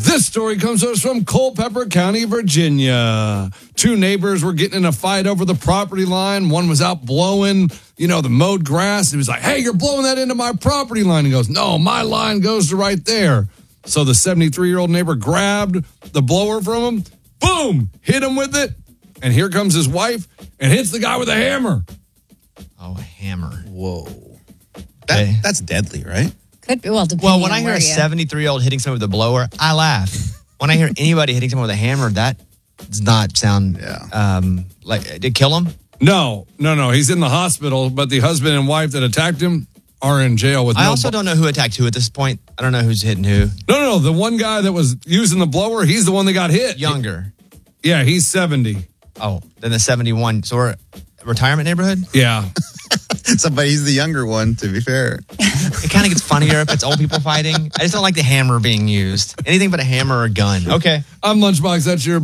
This story comes to us from Culpeper County, Virginia. Two neighbors were getting in a fight over the property line. One was out blowing, the mowed grass. He was like, hey, you're blowing that into my property line. He goes, no, my line goes to right there. So the 73-year-old neighbor grabbed the blower from him, boom, hit him with it. And here comes his wife and hits the guy with a hammer. Oh, a hammer. Whoa. That's deadly, right? Could be. Depending Well, when I on hear where a you- 73-year-old hitting someone with a blower, I laugh. When I hear anybody hitting someone with a hammer, that does not sound like, did it kill him? No. He's in the hospital, but the husband and wife that attacked him are in jail with I also don't know who attacked who at this point. I don't know who's hitting who. No. The one guy that was using the blower, he's the one that got hit. Younger. Yeah, he's 70. Oh, then the 71. So we're a retirement neighborhood? Yeah. But he's the younger one, to be fair. It kind of gets funnier if it's old people fighting. I just don't like the hammer being used. Anything but a hammer or a gun. Okay. I'm Lunchbox. That's your